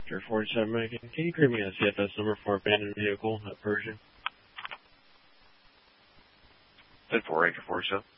Actor 47 Megan. Can you give me a CFS number for abandoned vehicle at Pershing? Said 4 Acre 47.